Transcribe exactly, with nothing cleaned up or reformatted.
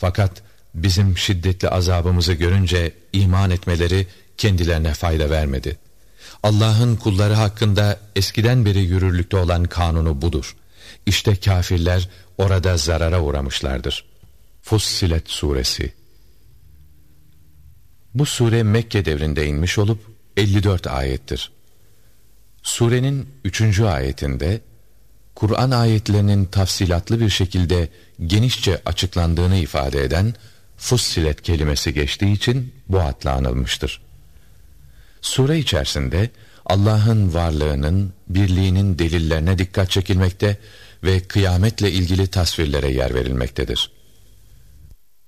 Fakat bizim şiddetli azabımızı görünce iman etmeleri kendilerine fayda vermedi. Allah'ın kulları hakkında eskiden beri yürürlükte olan kanunu budur. İşte kafirler orada zarara uğramışlardır. Fussilet Suresi. Bu sure Mekke devrinde inmiş olup elli dört ayettir. Surenin üçüncü ayetinde Kur'an ayetlerinin tafsilatlı bir şekilde genişçe açıklandığını ifade eden Fussilet kelimesi geçtiği için bu adla anılmıştır. Sure içerisinde Allah'ın varlığının, birliğinin delillerine dikkat çekilmekte ve kıyametle ilgili tasvirlere yer verilmektedir.